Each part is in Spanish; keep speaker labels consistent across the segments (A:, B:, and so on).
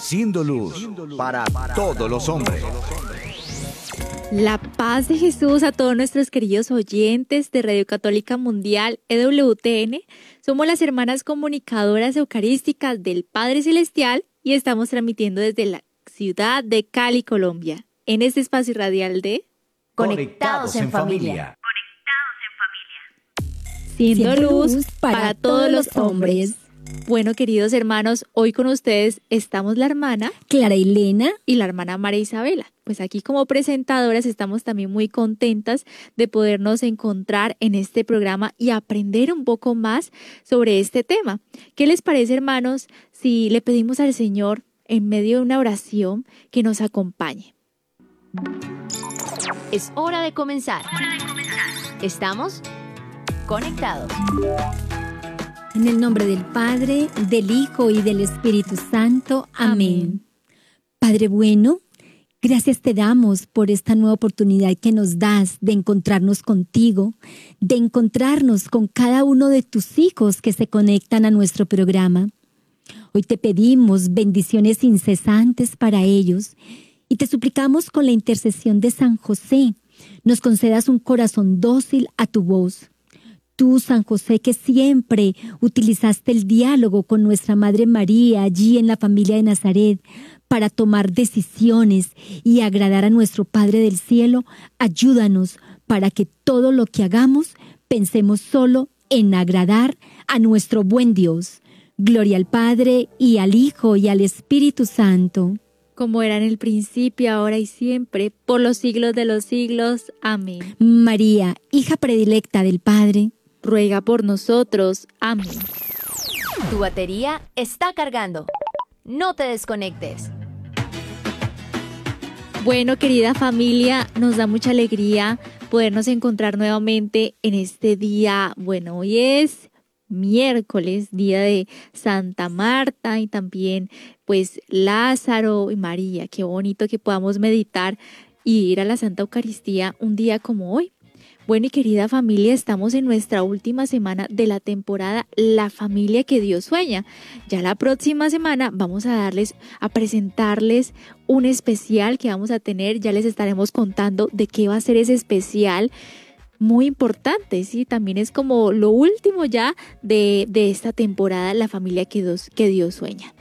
A: siendo luz para todos los hombres.
B: La paz de Jesús a todos nuestros queridos oyentes de Radio Católica Mundial EWTN. Somos las hermanas comunicadoras eucarísticas del Padre Celestial y estamos transmitiendo desde la ciudad de Cali, Colombia, en este espacio radial de
A: Conectados en Familia.
B: Siendo luz para todos los hombres. Bueno, queridos hermanos, hoy con ustedes estamos la hermana
C: Clara Elena
B: y la hermana María Isabela. Pues aquí como presentadoras estamos también muy contentas de podernos encontrar en este programa y aprender un poco más sobre este tema. ¿Qué les parece, hermanos, si le pedimos al Señor en medio de una oración que nos acompañe?
D: Es hora de comenzar. Estamos conectados.
C: En el nombre del Padre, del Hijo y del Espíritu Santo. Amén. Padre bueno, gracias te damos por esta nueva oportunidad que nos das de encontrarnos contigo, de encontrarnos con cada uno de tus hijos que se conectan a nuestro programa. Hoy te pedimos bendiciones incesantes para ellos y te suplicamos con la intercesión de San José, nos concedas un corazón dócil a tu voz. Tú, San José, que siempre utilizaste el diálogo con nuestra Madre María allí en la familia de Nazaret para tomar decisiones y agradar a nuestro Padre del Cielo, ayúdanos para que todo lo que hagamos pensemos solo en agradar a nuestro buen Dios. Gloria al Padre y al Hijo y al Espíritu Santo.
B: Como era en el principio, ahora y siempre, por los siglos de los siglos. Amén.
C: María, hija predilecta del Padre,
B: ruega por nosotros. Amén.
D: Tu batería está cargando. No te desconectes.
B: Bueno, querida familia, nos da mucha alegría podernos encontrar nuevamente en este día. Bueno, hoy es miércoles, día de Santa Marta y también pues Lázaro y María. Qué bonito que podamos meditar y ir a la Santa Eucaristía un día como hoy. Bueno, y querida familia, estamos en nuestra última semana de la temporada La Familia que Dios Sueña. Ya la próxima semana vamos a presentarles un especial que vamos a tener. Ya les estaremos contando de qué va a ser ese especial. Muy importante, ¿sí? También es como lo último ya de esta temporada La Familia que Dios Sueña.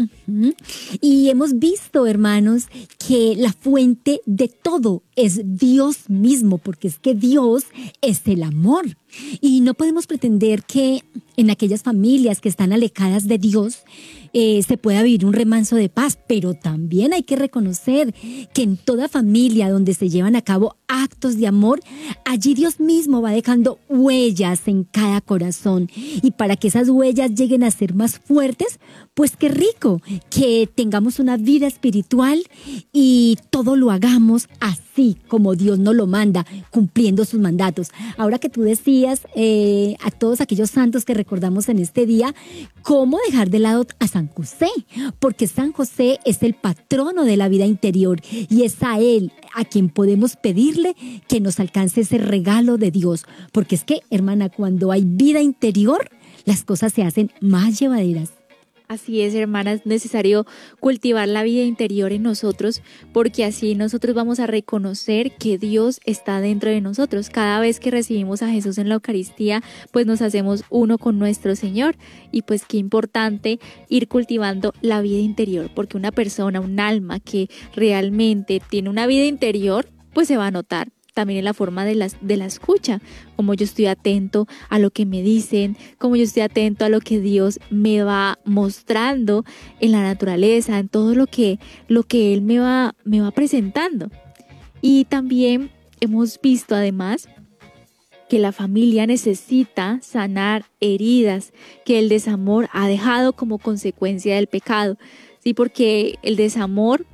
C: Y hemos visto, hermanos, que la fuente de todo es Dios mismo, porque es que Dios es el amor. Y no podemos pretender que en aquellas familias que están alejadas de Dios se pueda vivir un remanso de paz, pero también hay que reconocer que en toda familia donde se llevan a cabo actos de amor, allí Dios mismo va dejando huellas en cada corazón. Y para que esas huellas lleguen a ser más fuertes, pues qué rico que tengamos una vida espiritual y todo lo hagamos así como Dios nos lo manda, cumpliendo sus mandatos. Ahora que tú decías a todos aquellos santos que recordamos en este día, ¿cómo dejar de lado a San José? Porque San José es el patrono de la vida interior y es a él a quien podemos pedirle que nos alcance ese regalo de Dios. Porque es que, hermana, cuando hay vida interior, las cosas se hacen más llevaderas.
B: Así es, hermana, es necesario cultivar la vida interior en nosotros porque así nosotros vamos a reconocer que Dios está dentro de nosotros. Cada vez que recibimos a Jesús en la Eucaristía, pues nos hacemos uno con nuestro Señor y pues qué importante ir cultivando la vida interior porque una persona, un alma que realmente tiene una vida interior, pues se va a notar. También en la forma de la escucha, como yo estoy atento a lo que me dicen, como yo estoy atento a lo que Dios me va mostrando en la naturaleza, en todo lo que Él me va presentando. Y también hemos visto además que la familia necesita sanar heridas que el desamor ha dejado como consecuencia del pecado, ¿sí? Porque el desamor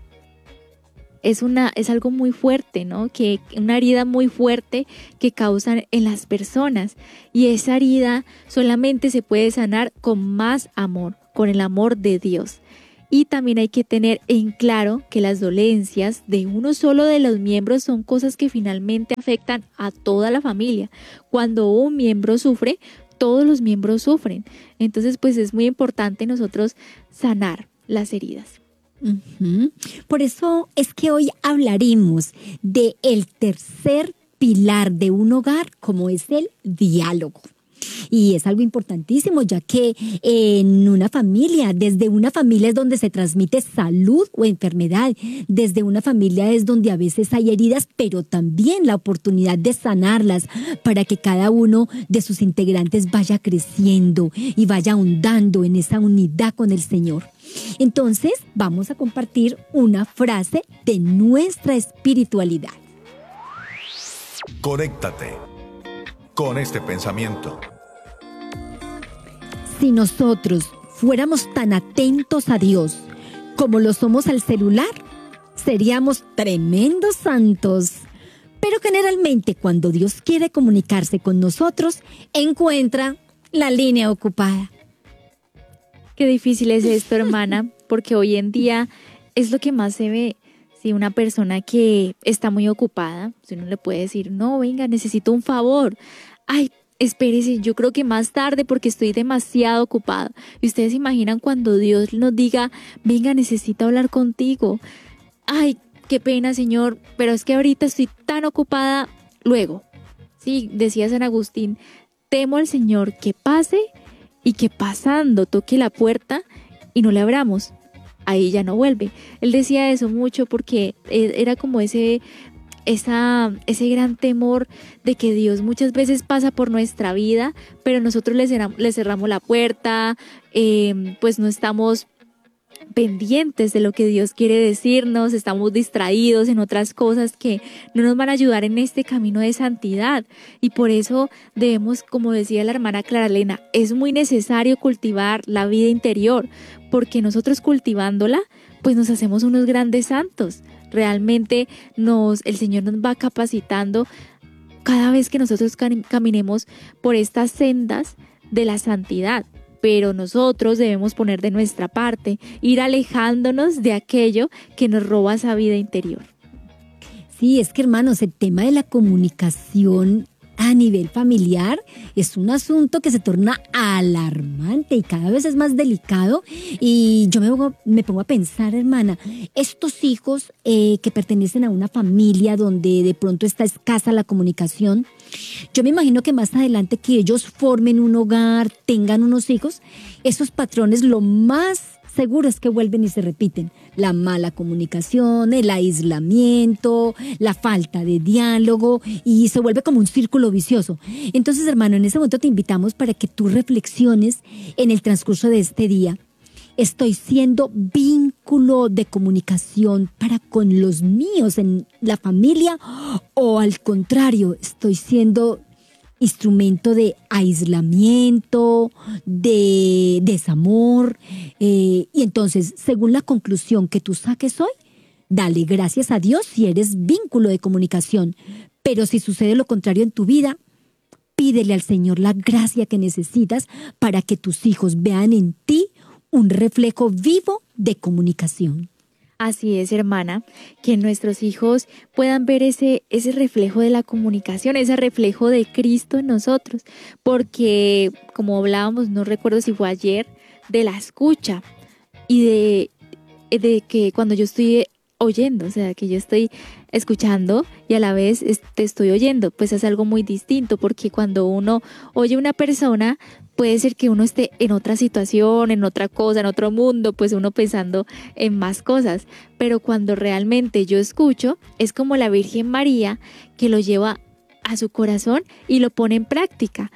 B: es algo muy fuerte, ¿no? Que una herida muy fuerte que causan en las personas y esa herida solamente se puede sanar con más amor, con el amor de Dios. Y también hay que tener en claro que las dolencias de uno solo de los miembros son cosas que finalmente afectan a toda la familia. Cuando un miembro sufre, todos los miembros sufren. Entonces, pues es muy importante nosotros sanar las heridas.
C: Ujú. Por eso es que hoy hablaremos de el tercer pilar de un hogar, como es el diálogo. Y es algo importantísimo, ya que en una familia, desde una familia es donde se transmite salud o enfermedad, desde una familia es donde a veces hay heridas, pero también la oportunidad de sanarlas para que cada uno de sus integrantes vaya creciendo y vaya ahondando en esa unidad con el Señor. Entonces, vamos a compartir una frase de nuestra espiritualidad.
A: Conéctate con este pensamiento.
C: Si nosotros fuéramos tan atentos a Dios como lo somos al celular, seríamos tremendos santos. Pero generalmente cuando Dios quiere comunicarse con nosotros, encuentra la línea ocupada.
B: Qué difícil es esto, hermana, porque hoy en día es lo que más se ve. Si una persona que está muy ocupada, si uno le puede decir, no, venga, necesito un favor. Ay, espérese, yo creo que más tarde porque estoy demasiado ocupada. Y ustedes se imaginan cuando Dios nos diga, venga, necesito hablar contigo. Ay, qué pena, Señor, pero es que ahorita estoy tan ocupada. Luego, sí, decía San Agustín, temo al Señor que pase y que pasando toque la puerta y no le abramos. Ahí ya no vuelve. Él decía eso mucho porque era como ese gran temor de que Dios muchas veces pasa por nuestra vida, pero nosotros le cerramos la puerta, pues no estamos pendientes de lo que Dios quiere decirnos, estamos distraídos en otras cosas que no nos van a ayudar en este camino de santidad. Y por eso debemos, como decía la hermana Clara Elena, es muy necesario cultivar la vida interior, porque nosotros cultivándola, pues nos hacemos unos grandes santos. Realmente el Señor nos va capacitando cada vez que nosotros caminemos por estas sendas de la santidad. Pero nosotros debemos poner de nuestra parte, ir alejándonos de aquello que nos roba esa vida interior.
C: Sí, es que hermanos, el tema de la comunicación a nivel familiar es un asunto que se torna alarmante y cada vez es más delicado. Y yo me pongo a pensar, hermana, estos hijos que pertenecen a una familia donde de pronto está escasa la comunicación, yo me imagino que más adelante que ellos formen un hogar, tengan unos hijos, esos patrones lo más seguro es que vuelven y se repiten. La mala comunicación, el aislamiento, la falta de diálogo y se vuelve como un círculo vicioso. Entonces, hermano, en ese momento te invitamos para que tú reflexiones en el transcurso de este día. ¿Estoy siendo vínculo de comunicación para con los míos en la familia? ¿O al contrario, estoy siendo instrumento de aislamiento, de desamor? Y entonces, según la conclusión que tú saques hoy, dale gracias a Dios si eres vínculo de comunicación. Pero si sucede lo contrario en tu vida, pídele al Señor la gracia que necesitas para que tus hijos vean en ti un reflejo vivo de comunicación.
B: Así es, hermana, que nuestros hijos puedan ver ese reflejo de la comunicación, ese reflejo de Cristo en nosotros, porque como hablábamos, no recuerdo si fue ayer, de la escucha y de que cuando yo estoy oyendo, o sea, que yo estoy escuchando y a la vez te estoy oyendo, pues es algo muy distinto, porque cuando uno oye a una persona, puede ser que uno esté en otra situación, en otra cosa, en otro mundo, pues uno pensando en más cosas, pero cuando realmente yo escucho, es como la Virgen María que lo lleva a su corazón y lo pone en práctica.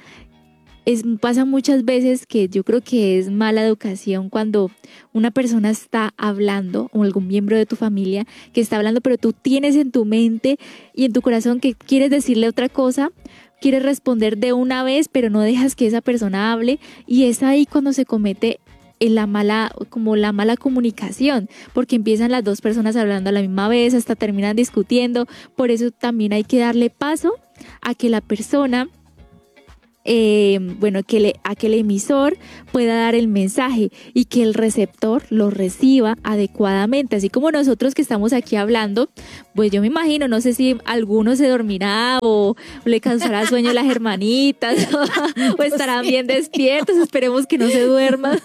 B: Pasa muchas veces que yo creo que es mala educación cuando una persona está hablando o algún miembro de tu familia que está hablando, pero tú tienes en tu mente y en tu corazón que quieres decirle otra cosa, quieres responder de una vez, pero no dejas que esa persona hable, y es ahí cuando se comete la mala comunicación, porque empiezan las dos personas hablando a la misma vez, hasta terminan discutiendo. Por eso también hay que darle paso a que la persona a que el emisor pueda dar el mensaje y que el receptor lo reciba adecuadamente. Así como nosotros que estamos aquí hablando, pues yo me imagino, no sé si alguno se dormirá o le causará sueño a las hermanitas o estarán bien despiertos. Esperemos que no se duerman,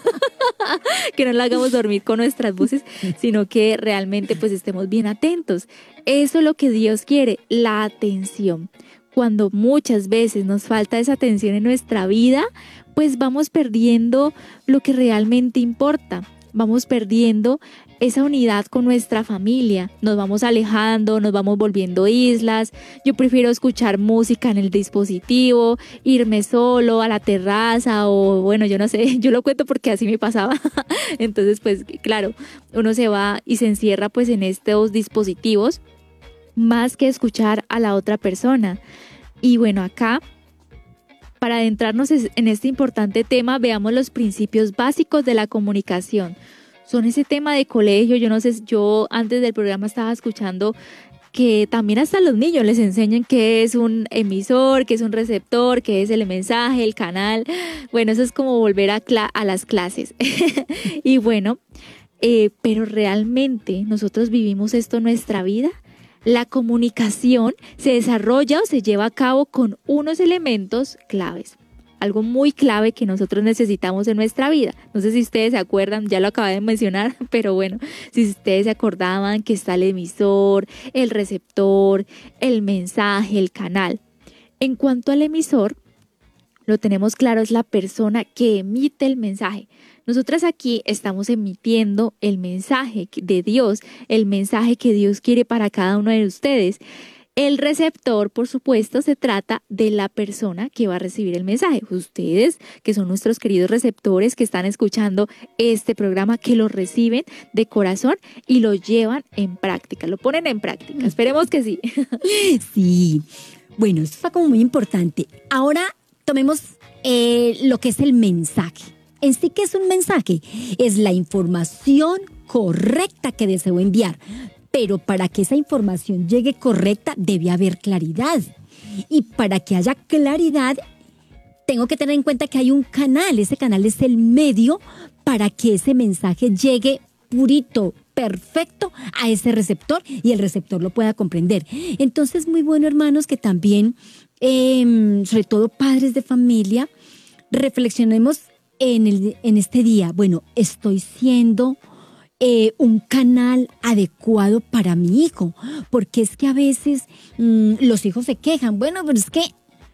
B: que no la hagamos dormir con nuestras voces, sino que realmente pues estemos bien atentos. Eso es lo que Dios quiere, la atención. Cuando muchas veces nos falta esa atención en nuestra vida, pues vamos perdiendo lo que realmente importa. Vamos perdiendo esa unidad con nuestra familia. Nos vamos alejando, nos vamos volviendo islas. Yo prefiero escuchar música en el dispositivo, irme solo a la terraza o bueno, yo no sé, yo lo cuento porque así me pasaba. Entonces, pues claro, uno se va y se encierra pues en estos dispositivos más que escuchar a la otra persona. Y bueno, acá, para adentrarnos en este importante tema, veamos los principios básicos de la comunicación. Son ese tema de colegio, yo no sé, yo antes del programa estaba escuchando que también hasta los niños les enseñan qué es un emisor, qué es un receptor, qué es el mensaje, el canal. Bueno, eso es como volver a las clases. Y bueno, pero realmente nosotros vivimos esto en nuestra vida. La comunicación se desarrolla o se lleva a cabo con unos elementos claves. Algo muy clave que nosotros necesitamos en nuestra vida. No sé si ustedes se acuerdan, ya lo acabé de mencionar, pero bueno, si ustedes se acordaban que está el emisor, el receptor, el mensaje, el canal. En cuanto al emisor, lo tenemos claro, es la persona que emite el mensaje. Nosotras aquí estamos emitiendo el mensaje de Dios, el mensaje que Dios quiere para cada uno de ustedes. El receptor, por supuesto, se trata de la persona que va a recibir el mensaje. Ustedes, que son nuestros queridos receptores que están escuchando este programa, que lo reciben de corazón y lo llevan en práctica, lo ponen en práctica. Esperemos que sí.
C: Sí, bueno, esto está como muy importante. Ahora tomemos lo que es el mensaje. En sí, ¿qué es un mensaje? Es la información correcta que deseo enviar. Pero para que esa información llegue correcta, debe haber claridad. Y para que haya claridad, tengo que tener en cuenta que hay un canal. Ese canal es el medio para que ese mensaje llegue purito, perfecto a ese receptor y el receptor lo pueda comprender. Entonces, muy bueno, hermanos, que también, sobre todo padres de familia, reflexionemos en este día. Bueno, estoy siendo un canal adecuado para mi hijo, porque es que a veces los hijos se quejan. Bueno, pero es que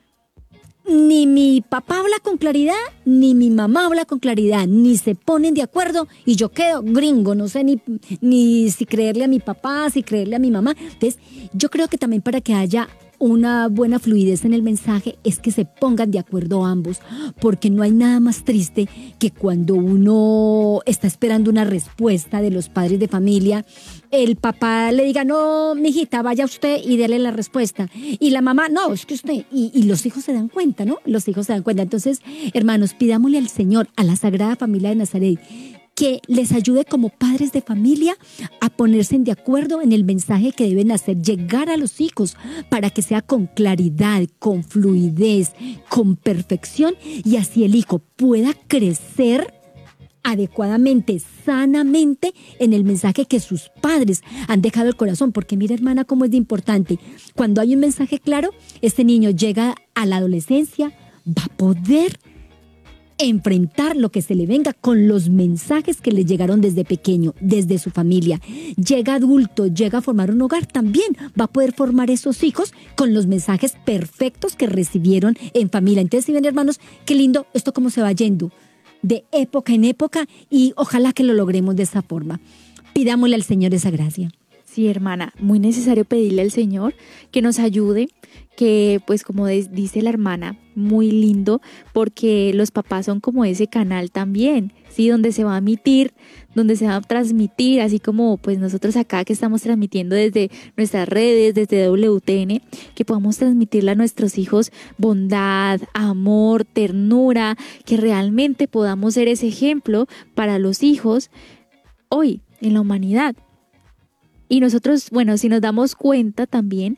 C: ni mi papá habla con claridad, ni mi mamá habla con claridad, ni se ponen de acuerdo y yo quedo gringo, no sé ni si creerle a mi papá, si creerle a mi mamá. Entonces, yo creo que también para que haya una buena fluidez en el mensaje es que se pongan de acuerdo ambos, porque no hay nada más triste que cuando uno está esperando una respuesta de los padres de familia, el papá le diga, no, mijita, vaya usted y dele la respuesta, y la mamá, no, es que usted, y los hijos se dan cuenta, ¿no? Los hijos se dan cuenta. Entonces, hermanos, pidámosle al Señor, a la Sagrada Familia de Nazaret, que les ayude como padres de familia a ponerse de acuerdo en el mensaje que deben hacer llegar a los hijos para que sea con claridad, con fluidez, con perfección, y así el hijo pueda crecer adecuadamente, sanamente en el mensaje que sus padres han dejado el corazón. Porque mira, hermana, cómo es de importante. Cuando hay un mensaje claro, este niño llega a la adolescencia, va a poder enfrentar lo que se le venga con los mensajes que le llegaron desde pequeño, desde su familia. Llega adulto, llega a formar un hogar, también va a poder formar esos hijos con los mensajes perfectos que recibieron en familia. Entonces, si ven, hermanos, qué lindo esto cómo se va yendo de época en época, y ojalá que lo logremos de esa forma. Pidámosle al Señor esa gracia.
B: Sí, hermana, muy necesario pedirle al Señor que nos ayude, que pues como dice la hermana, muy lindo, porque los papás son como ese canal también, ¿sí? Donde se va a emitir, donde se va a transmitir, así como pues nosotros acá que estamos transmitiendo desde nuestras redes, desde WTN, que podamos transmitirle a nuestros hijos bondad, amor, ternura, que realmente podamos ser ese ejemplo para los hijos hoy en la humanidad. Y nosotros, bueno, si nos damos cuenta también,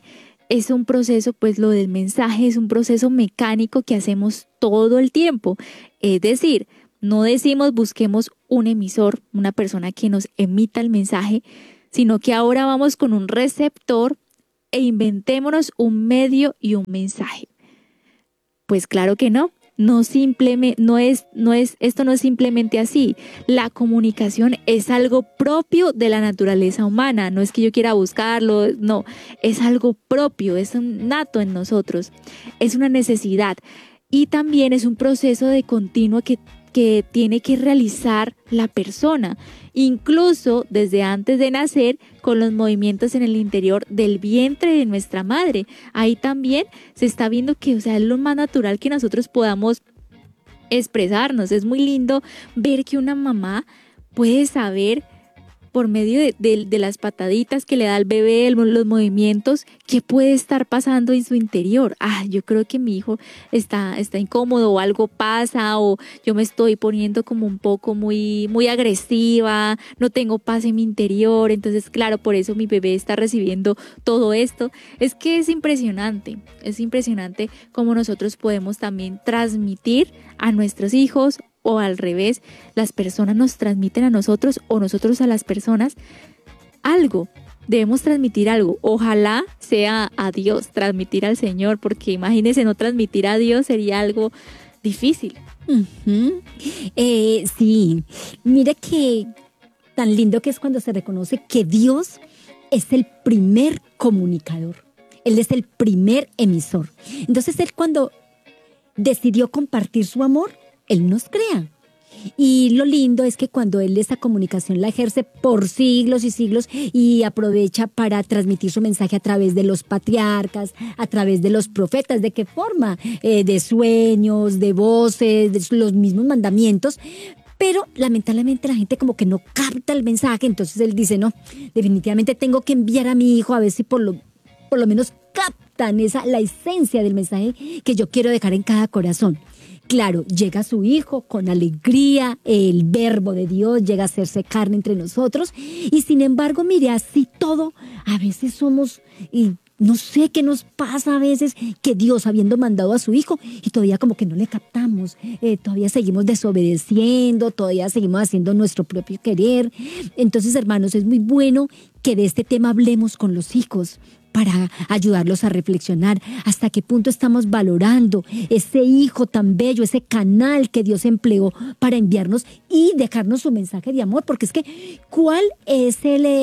B: es un proceso, pues lo del mensaje es un proceso mecánico que hacemos todo el tiempo. Es decir, no decimos busquemos un emisor, una persona que nos emita el mensaje, sino que ahora vamos con un receptor e inventémonos un medio y un mensaje. Pues claro que no. Esto no es simplemente así. La comunicación es algo propio de la naturaleza humana. No es que yo quiera buscarlo, no. Es algo propio, es un nato en nosotros. Es una necesidad. Y también es un proceso de continuo que tiene que realizar la persona, incluso desde antes de nacer, con los movimientos en el interior del vientre de nuestra madre. Ahí también se está viendo que, o sea, es lo más natural que nosotros podamos expresarnos. Es muy lindo ver que una mamá puede saber por medio de las pataditas que le da al bebé, los movimientos, qué puede estar pasando en su interior. Yo creo que mi hijo está incómodo, o algo pasa, o yo me estoy poniendo como un poco muy, muy agresiva, no tengo paz en mi interior. Entonces, claro, por eso mi bebé está recibiendo todo esto. Es que es impresionante cómo nosotros podemos también transmitir a nuestros hijos, o al revés, las personas nos transmiten a nosotros o nosotros a las personas algo. Debemos transmitir algo. Ojalá sea a Dios, transmitir al Señor, porque imagínense, no transmitir a Dios sería algo difícil.
C: Sí, mire que tan lindo que es cuando se reconoce que Dios es el primer comunicador. Él es el primer emisor. Entonces, Él cuando decidió compartir su amor, Él nos crea. Y lo lindo es que cuando Él esa comunicación la ejerce por siglos y siglos y aprovecha para transmitir su mensaje a través de los patriarcas, a través de los profetas. ¿De qué forma? De sueños, de voces, de los mismos mandamientos. Pero lamentablemente la gente como que no capta el mensaje. Entonces Él dice, no, definitivamente tengo que enviar a mi hijo a ver si por lo menos captan la esencia del mensaje que yo quiero dejar en cada corazón. Claro, llega su Hijo con alegría, el verbo de Dios llega a hacerse carne entre nosotros y sin embargo, mire, así todo, a veces somos, y no sé qué nos pasa a veces, que Dios habiendo mandado a su Hijo y todavía como que no le captamos, todavía seguimos desobedeciendo, todavía seguimos haciendo nuestro propio querer. Entonces, hermanos, es muy bueno que de este tema hablemos con los hijos, para ayudarlos a reflexionar hasta qué punto estamos valorando ese hijo tan bello, ese canal que Dios empleó para enviarnos y dejarnos su mensaje de amor, porque es que ¿cuál es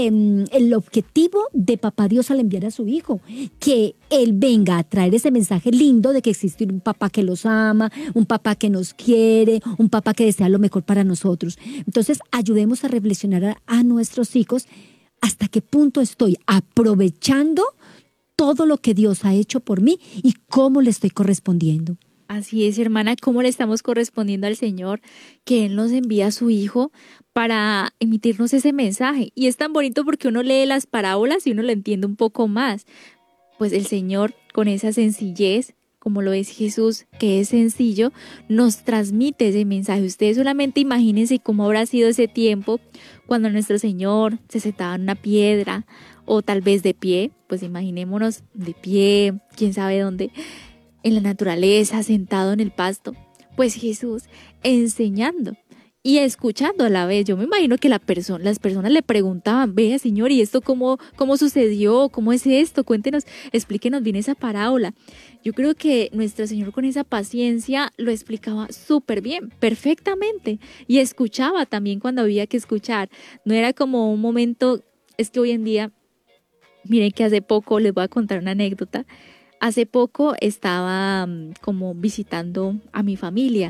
C: el objetivo de papá Dios al enviar a su hijo? Que Él venga a traer ese mensaje lindo de que existe un papá que los ama, un papá que nos quiere, un papá que desea lo mejor para nosotros. Entonces, ayudemos a reflexionar a nuestros hijos hasta qué punto estoy aprovechando todo lo que Dios ha hecho por mí y cómo le estoy correspondiendo.
B: Así es, hermana, cómo le estamos correspondiendo al Señor, que Él nos envía a su Hijo para emitirnos ese mensaje. Y es tan bonito porque uno lee las parábolas y uno lo entiende un poco más. Pues el Señor, con esa sencillez, como lo es Jesús, que es sencillo, nos transmite ese mensaje. Ustedes solamente imagínense cómo habrá sido ese tiempo cuando nuestro Señor se sentaba en una piedra o tal vez de pie, pues imaginémonos de pie, quién sabe dónde, en la naturaleza, sentado en el pasto, pues Jesús enseñando y escuchando a la vez. Yo me imagino que las personas le preguntaban, vea Señor, ¿y esto cómo sucedió? ¿Cómo es esto? Cuéntenos, explíquenos bien esa parábola. Yo creo que nuestro Señor con esa paciencia lo explicaba súper bien, perfectamente, y escuchaba también cuando había que escuchar. No era como un momento, es que hoy en día, miren que hace poco, les voy a contar una anécdota, hace poco estaba como visitando a mi familia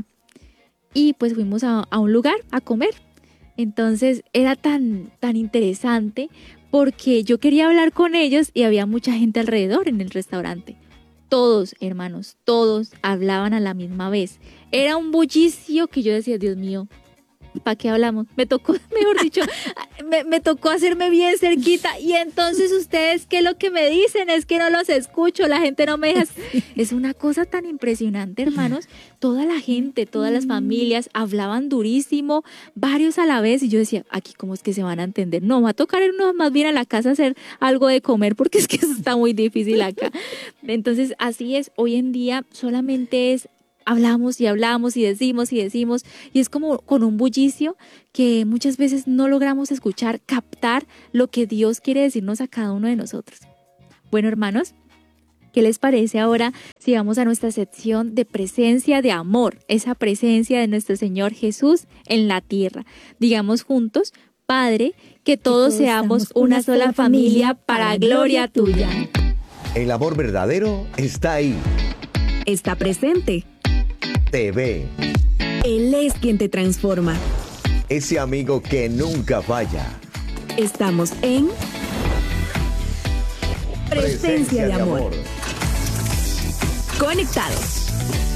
B: y pues fuimos a un lugar a comer. Entonces era tan interesante porque yo quería hablar con ellos y había mucha gente alrededor en el restaurante. Todos, hermanos, todos hablaban a la misma vez. Era un bullicio que yo decía, Dios mío, ¿para qué hablamos? Me tocó, mejor dicho, me tocó hacerme bien cerquita. Y entonces ustedes, ¿qué es lo que me dicen? Es que no los escucho, la gente no me deja. Es una cosa tan impresionante, hermanos. Toda la gente, todas las familias hablaban durísimo, varios a la vez. Y yo decía, aquí cómo es que se van a entender. No, va a tocar irnos más bien a la casa a hacer algo de comer porque es que eso está muy difícil acá. Entonces, así es. Hoy en día solamente es hablamos y hablamos y decimos y es como con un bullicio que muchas veces no logramos escuchar, captar lo que Dios quiere decirnos a cada uno de nosotros. Bueno, hermanos, ¿qué les parece ahora si vamos a nuestra sección de presencia de amor? Esa presencia de nuestro Señor Jesús en la tierra. Digamos juntos, Padre, que todos seamos una sola familia para gloria tuya.
E: El amor verdadero está ahí.
F: Está presente.
E: Te ve.
F: Él es quien te transforma.
E: Ese amigo que nunca falla.
F: Estamos en Presencia de Amor. Conectados.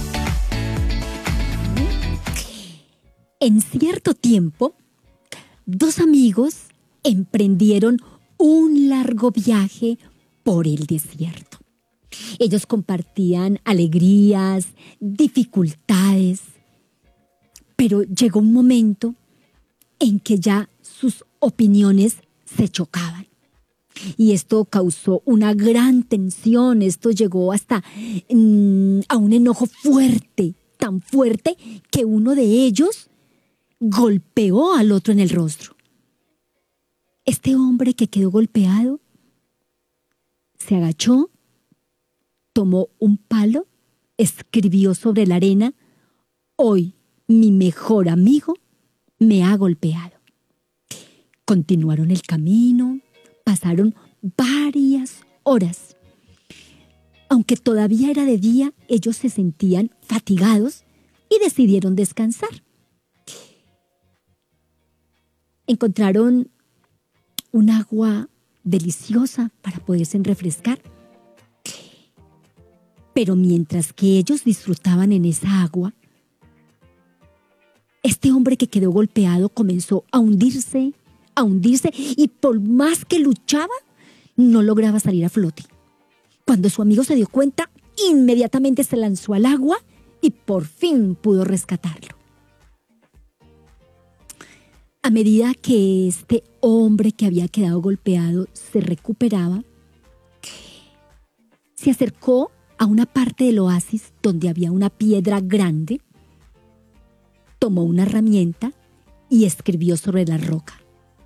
C: En cierto tiempo, dos amigos emprendieron un largo viaje por el desierto. Ellos compartían alegrías, dificultades, pero llegó un momento en que ya sus opiniones se chocaban. Y esto causó una gran tensión, esto llegó hasta a un enojo fuerte, tan fuerte que uno de ellos golpeó al otro en el rostro. Este hombre que quedó golpeado se agachó, tomó un palo, escribió sobre la arena: hoy mi mejor amigo me ha golpeado. Continuaron el camino, pasaron varias horas. Aunque todavía era de día, ellos se sentían fatigados y decidieron descansar. Encontraron un agua deliciosa para poderse refrescar. Pero mientras que ellos disfrutaban en esa agua, este hombre que quedó golpeado comenzó a hundirse y por más que luchaba, no lograba salir a flote. Cuando su amigo se dio cuenta, inmediatamente se lanzó al agua y por fin pudo rescatarlo. A medida que este hombre que había quedado golpeado se recuperaba, se acercó a una parte del oasis donde había una piedra grande, tomó una herramienta y escribió sobre la roca: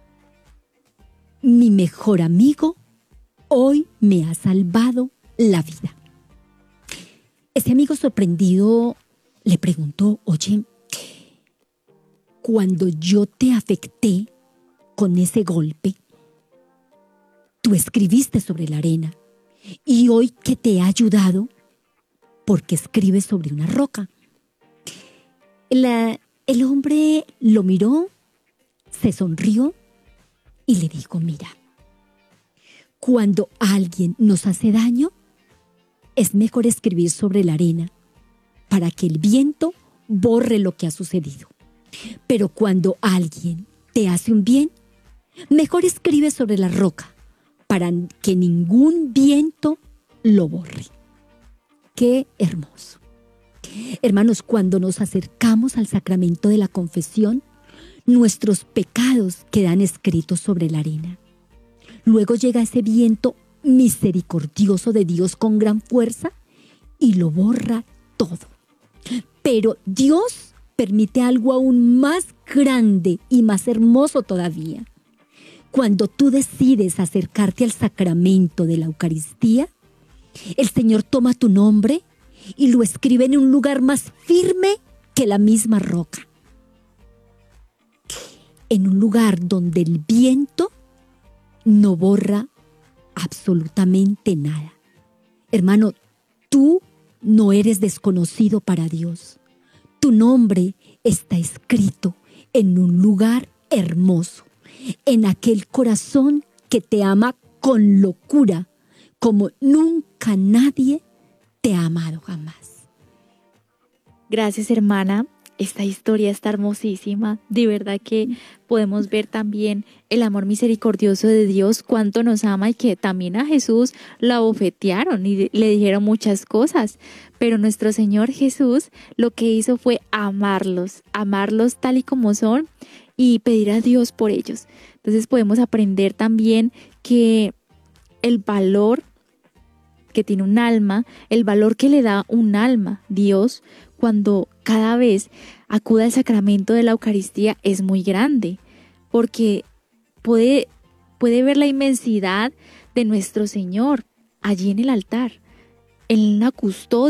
C: mi mejor amigo hoy me ha salvado la vida. Ese amigo sorprendido le preguntó: oye, cuando yo te afecté con ese golpe, tú escribiste sobre la arena. Y hoy que te he ayudado, ¿por qué escribes sobre una roca? El hombre lo miró, se sonrió y le dijo: mira, cuando alguien nos hace daño, es mejor escribir sobre la arena para que el viento borre lo que ha sucedido. Pero cuando alguien te hace un bien, mejor escribe sobre la roca para que ningún viento lo borre. ¡Qué hermoso! Hermanos, cuando nos acercamos al sacramento de la confesión, nuestros pecados quedan escritos sobre la arena. Luego llega ese viento misericordioso de Dios con gran fuerza y lo borra todo. Pero Dios permite algo aún más grande y más hermoso todavía. Cuando tú decides acercarte al sacramento de la Eucaristía, el Señor toma tu nombre y lo escribe en un lugar más firme que la misma roca. En un lugar donde el viento no borra absolutamente nada. Hermano, tú no eres desconocido para Dios. Tu nombre está escrito en un lugar hermoso, en aquel corazón que te ama con locura, como nunca nadie te ha amado jamás.
B: Gracias, hermana. esta historia está hermosísima. De verdad que podemos ver también el amor misericordioso de Dios, cuánto nos ama, y que también a Jesús lo abofetearon y le dijeron muchas cosas. Pero nuestro Señor Jesús lo que hizo fue amarlos tal y como son y pedir a Dios por ellos. Entonces podemos aprender también que el valor que tiene un alma, el valor que le da un alma Dios cuando cada vez acude al sacramento de la Eucaristía es muy grande, porque puede ver la inmensidad de nuestro Señor allí en el altar, en una custodia